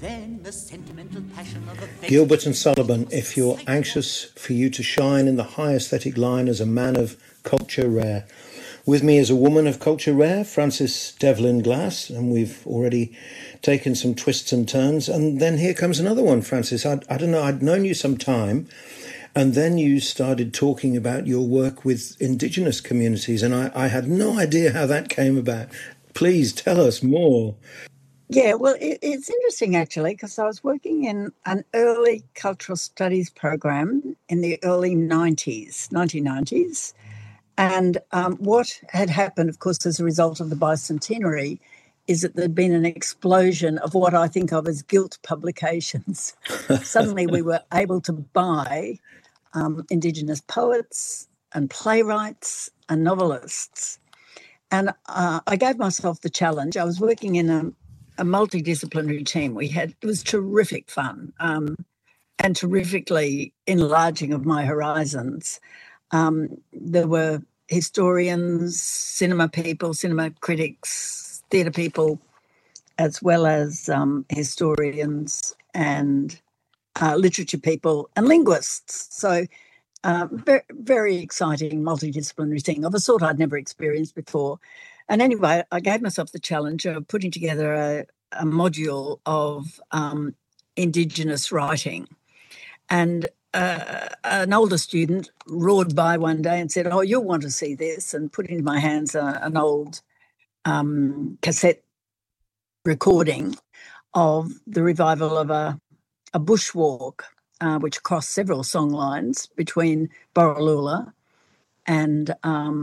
Then the sentimental passion of a Gilbert and Sullivan, if you're anxious for you to shine in the high aesthetic line as a man of culture rare. With me is a woman of culture rare, Frances Devlin Glass, and we've already taken some twists and turns. And then here comes another one, Frances. I don't know, I'd known you some time, and then you started talking about your work with Indigenous communities, and I had no idea how that came about. Please tell us more. Yeah, well, it's interesting, actually, because I was working in an early cultural studies program in the early 1990s. And what had happened, of course, as a result of the bicentenary, is that there'd been an explosion of what I think of as guilt publications. Suddenly we were able to buy Indigenous poets and playwrights and novelists. And I gave myself the challenge. I was working in a multidisciplinary team. It was terrific fun and terrifically enlarging of my horizons. There were historians, cinema people, cinema critics, theatre people, as well as historians and literature people and linguists. So very, very exciting multidisciplinary thing of a sort I'd never experienced before. And anyway, I gave myself the challenge of putting together a module of Indigenous writing. And an older student roared by one day and said, "Oh, you'll want to see this," and put into my hands an old cassette recording of the revival of a bushwalk, which crossed several song lines between Borroloola and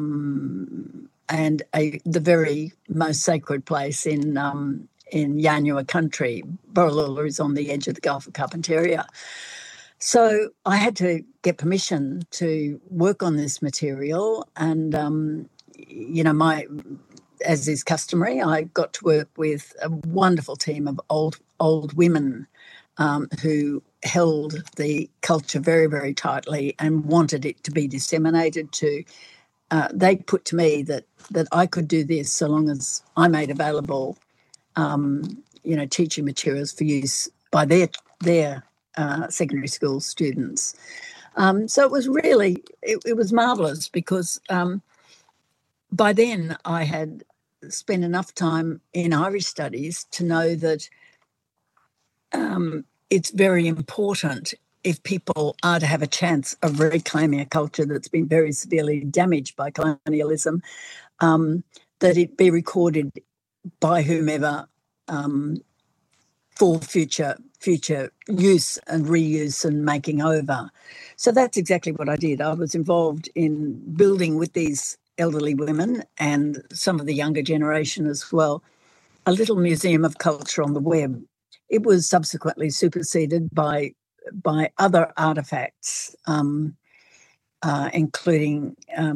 the very most sacred place in Yanyuwa country. Borroloola is on the edge of the Gulf of Carpentaria. So I had to get permission to work on this material, and as is customary, I got to work with a wonderful team of old women who held the culture very, very tightly and wanted it to be disseminated to. They put to me that I could do this so long as I made available, teaching materials for use by their secondary school students. So it was really, it was marvellous because by then I had spent enough time in Irish studies to know that it's very important, if people are to have a chance of reclaiming a culture that's been very severely damaged by colonialism, that it be recorded by whomever for future use and reuse and making over. So that's exactly what I did. I was involved in building with these elderly women and some of the younger generation as well, a little museum of culture on the web. It was subsequently superseded by other artefacts, including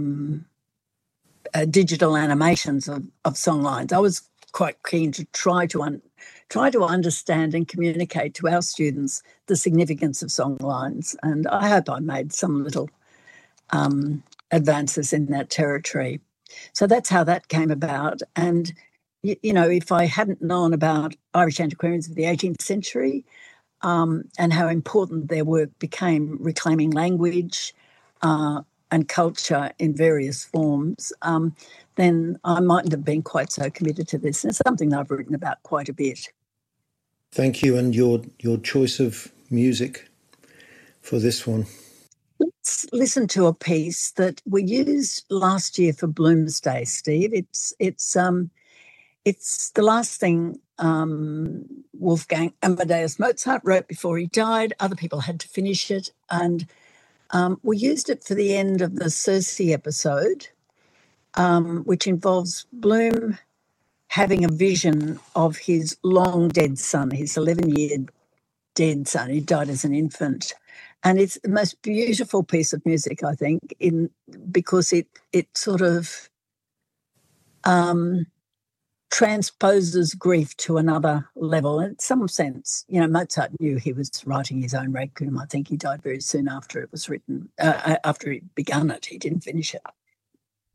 digital animations of songlines. I was quite keen to try to understand and communicate to our students the significance of songlines, and I hope I made some little advances in that territory. So that's how that came about. And if I hadn't known about Irish antiquarians of the 18th century and how important their work became reclaiming language and culture in various forms, then I mightn't have been quite so committed to this. And it's something that I've written about quite a bit. Thank you. And your choice of music for this one? Let's listen to a piece that we used last year for Bloomsday, Steve. It's the last thing Wolfgang Amadeus Mozart wrote before he died. Other people had to finish it, and we used it for the end of the Circe episode, which involves Bloom having a vision of his long dead son, his 11-year dead son. He died as an infant. And it's the most beautiful piece of music, I think, because it sort of transposes grief to another level. In some sense, Mozart knew he was writing his own Requiem. I think he died very soon after it was written, after he began it. He didn't finish it.